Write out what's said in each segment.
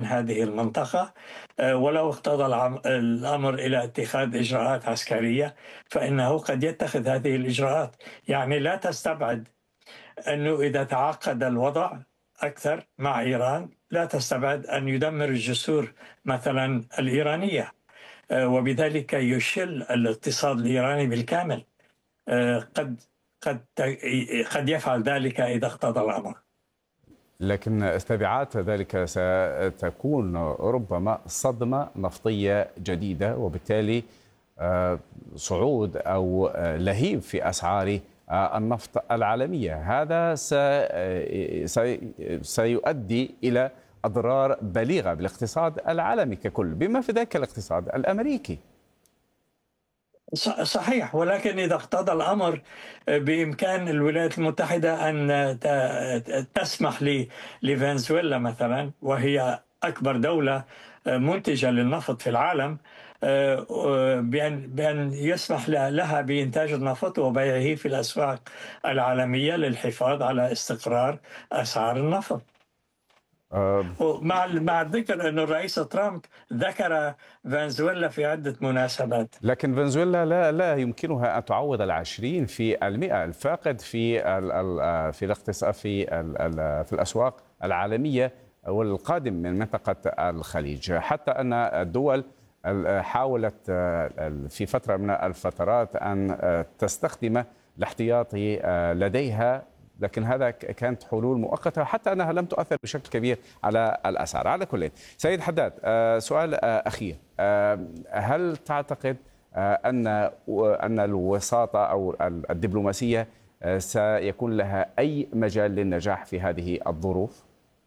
هذه المنطقة. ولو اقتضى الأمر إلى اتخاذ إجراءات عسكرية فإنه قد يتخذ هذه الإجراءات. يعني لا تستبعد أنه إذا تعقد الوضع أكثر مع إيران لا تستبعد أن يدمر الجسور مثلا الإيرانية، وبذلك يشل الاقتصاد الإيراني بالكامل. قد قد قد يفعل ذلك إذا اقتضى الأمر. لكن تبعات ذلك ستكون ربما صدمة نفطية جديدة، وبالتالي صعود أو لهيب في أسعار النفط العالمية. هذا سيؤدي إلى أضرار بليغة بالاقتصاد العالمي ككل، بما في ذلك الاقتصاد الأمريكي. صحيح، ولكن إذا اقتضى الأمر بإمكان الولايات المتحدة أن تسمح لفنزويلا مثلا، وهي أكبر دولة منتجة للنفط في العالم، بأن يسمح لها بإنتاج النفط وبيعه في الأسواق العالمية للحفاظ على استقرار أسعار النفط. مع الذكر أن الرئيس ترامب ذكر فنزويلا في عدة مناسبات. لكن فنزويلا لا يمكنها أن تعوض 20% الفاقد في الاقتصاد في الأسواق العالمية والقادم من منطقة الخليج، حتى أن الدول حاولت في فترة من الفترات أن تستخدم الاحتياطي لديها، لكن هذا كانت حلول مؤقتة حتى أنها لم تؤثر بشكل كبير على الأسعار. على كل، سيد حداد، سؤال أخير، هل تعتقد أن الوساطة أو الدبلوماسية سيكون لها أي مجال للنجاح في هذه الظروف؟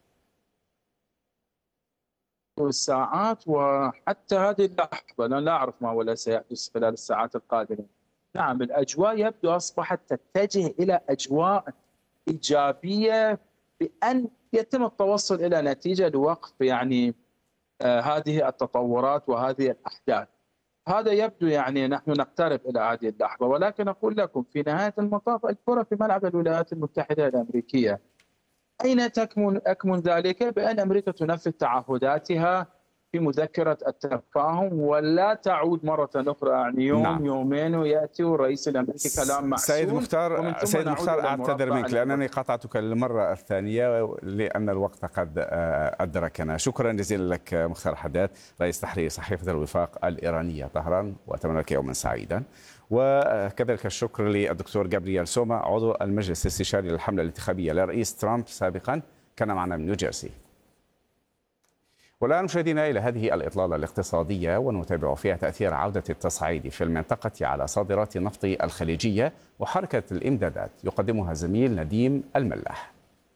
الساعات وحتى هذه اللحظة أنا لا أعرف ما هو الذي سيحدث خلال الساعات القادمة. نعم، الأجواء يبدو أصبحت تتجه إلى أجواء إيجابية بأن يتم التوصل إلى نتيجة لوقف هذه التطورات وهذه الأحداث. هذا يبدو نحن نقترب إلى هذه اللحظة، ولكن أقول لكم في نهاية المطاف الكرة في ملعب الولايات المتحدة الأمريكية. أين تكمن ذلك؟ بأن أمريكا تنفذ تعهداتها في مذكرة التفاهم ولا تعود مرة أخرى يوم يومين ويأتي الرئيس الأمريكي كلام معسول. سيد مختار أعتذر منك لأنني قطعتك للمرة الثانية لأن الوقت قد أدركنا. شكرا جزيلا لك مختار حداد، رئيس تحرير صحيفة الوفاق الإيرانية طهران، وأتمنى لك يوما سعيدا. وكذلك الشكر للدكتور جابرييل سوما، عضو المجلس الاستشاري للحملة الانتخابية لرئيس ترامب سابقا، كان معنا من نيوجيرسي. والآن مشاهدينا إلى هذه الإطلالة الاقتصادية، ونتابع فيها تأثير عودة التصعيد في المنطقة على صادرات النفط الخليجية وحركة الإمدادات، يقدمها زميل نديم الملاح.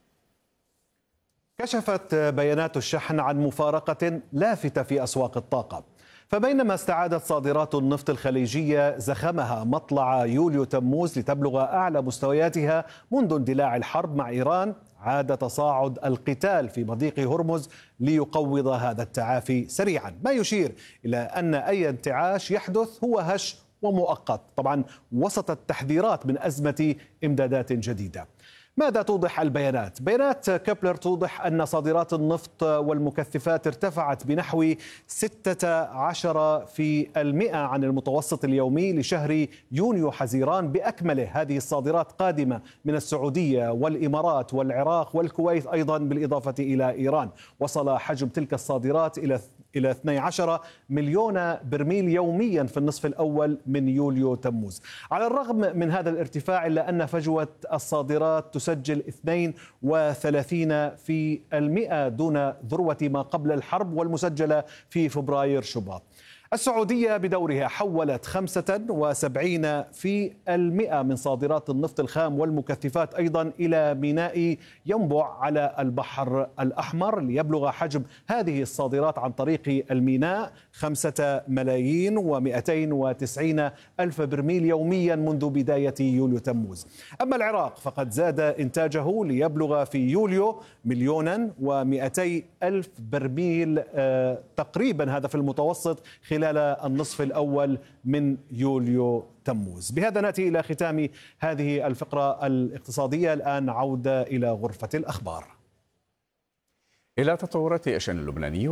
كشفت بيانات الشحن عن مفارقة لافتة في أسواق الطاقة، فبينما استعادت صادرات النفط الخليجية زخمها مطلع يوليو تموز لتبلغ أعلى مستوياتها منذ اندلاع الحرب مع إيران، عاد تصاعد القتال في مضيق هرمز ليقوض هذا التعافي سريعا، ما يشير إلى أن أي انتعاش يحدث هو هش ومؤقت، طبعا وسط التحذيرات من أزمة إمدادات جديدة. ماذا توضح البيانات؟ بيانات كبلر توضح أن صادرات النفط والمكثفات ارتفعت بنحو 16% عن المتوسط اليومي لشهر يونيو حزيران بأكمله. هذه الصادرات قادمة من السعودية والإمارات والعراق والكويت أيضا بالإضافة إلى إيران. وصل حجم تلك الصادرات إلى 12 مليون برميل يوميا في النصف الأول من يوليو تموز. على الرغم من هذا الارتفاع إلا أن فجوة الصادرات تسجل 32% دون ذروة ما قبل الحرب والمسجلة في فبراير شباط. السعودية بدورها حولت 75% من صادرات النفط الخام والمكثفات أيضا إلى ميناء ينبع على البحر الأحمر، ليبلغ حجم هذه الصادرات عن طريق الميناء 5,290,000 برميل يوميا منذ بداية يوليو تموز. أما العراق فقد زاد إنتاجه ليبلغ في يوليو 1,200,000 برميل تقريبا، هذا في المتوسط خلال النصف الأول من يوليو تموز. بهذا نأتي إلى ختام هذه الفقرة الاقتصادية. الآن عودة إلى غرفة الأخبار. إلى تطورات الشأن اللبناني.